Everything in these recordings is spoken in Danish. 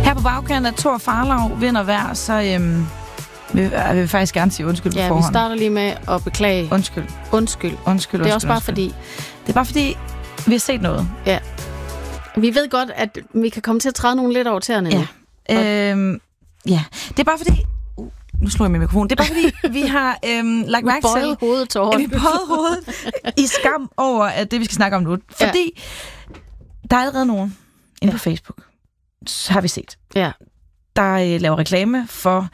Her på bagkanten af Thor Farlov vinder hver, så vil vi faktisk gerne sige undskyld på forhånd. Ja, vi starter lige med at beklage. Undskyld. Det er også bare fordi... Det er bare fordi, vi har set noget. Ja. Vi ved godt, at vi kan komme til at træde nogle lidt over tæerne. Ja. Ja. Det er bare fordi... Nu slår jeg med mikrofonen. Det er bare fordi, vi har lagt mærke til... Vi bøjede hovedet i skam over at det, vi skal snakke om nu. Fordi der er allerede nogen inde på Facebook, så har vi set, der laver reklame for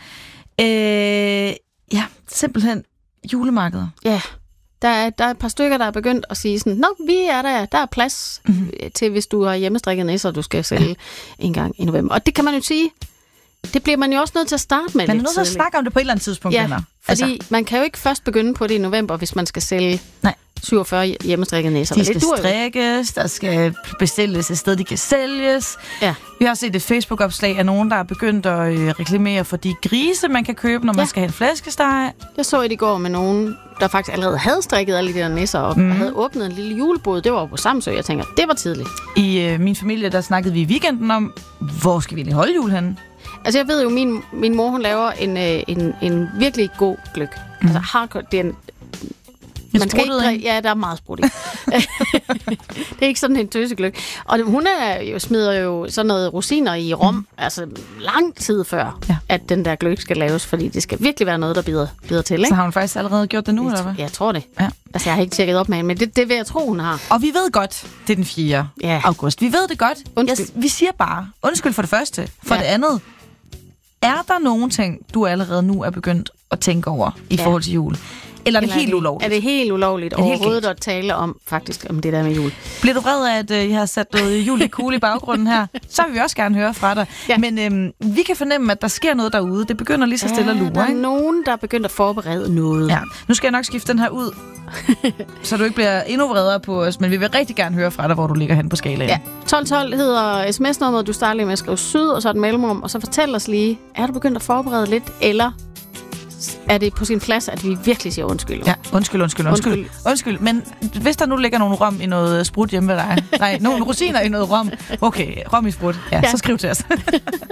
simpelthen julemarkeder. Ja. Der er et par stykker, der er begyndt at sige sådan, vi er der er plads til, hvis du har hjemmestrikket nisser, du skal sælge en gang i november. Og det kan man jo sige, det bliver man jo også nødt til at starte med. Man er nødt til at snakke om det på et eller andet tidspunkt. Ja, fordi man kan jo ikke først begynde på det i november, hvis man skal sælge 47 hjemmestrikkede nisser. De skal strikkes, der skal bestilles et sted, de kan sælges. Ja. Vi har også set et Facebook-opslag af nogen, der er begyndt at reklamere for de grise, man kan købe, når man skal have en flæskesteg. Jeg så et i går med nogen, der faktisk allerede havde strikket alle de der nisser op, og havde åbnet en lille julebod. Det var på Samsø. Jeg tænker, det var tidligt. I min familie, der snakkede vi i weekenden om, hvor skal vi egentlig holde jul henne? Altså, jeg ved jo, min mor, hun laver en virkelig god gløgg. Altså, hardcore, det er man skal ikke der er meget sprudt i. Det er ikke sådan en tøsegløgg. Og hun smider jo sådan noget rosiner i rom, altså lang tid før, at den der gløgg skal laves, fordi det skal virkelig være noget, der bider til. Ikke? Så har hun faktisk allerede gjort det nu, eller hvad? Jeg tror det. Ja. Altså, jeg har ikke tjekket op med hende, men det vil jeg tro, hun har. Og vi ved godt, det er den 4. august. Vi ved det godt. Vi siger bare, undskyld for det første. For det andet, er der nogen ting, du allerede nu er begyndt at tænke over i forhold til jul? Eller er det helt ulovligt? Er det helt ulovligt overhovedet at tale om, faktisk, om det der med jul? Bliver du vred af, at jeg har sat noget julekugle i baggrunden her? Så vil vi også gerne høre fra dig. Ja. Men vi kan fornemme, at der sker noget derude. Det begynder lige så stille at lure. Der er nogen, der er begyndt at forberede noget. Ja. Nu skal jeg nok skifte den her ud, så du ikke bliver endnu vredere på os. Men vi vil rigtig gerne høre fra dig, hvor du ligger hen på skalaen. Ja. 1212 hedder sms-nummeret. Du starter lige med at skrive syd, og så et mellemrum. Og så fortæl os lige, er du begyndt at forberede lidt, eller er det på sin plads, at vi virkelig siger undskyld? Ja, undskyld. Men hvis der nu ligger nogle rom i noget sprut hjemme ved dig, nogle rosiner i noget rom, okay, rom i sprut, så skriv til os.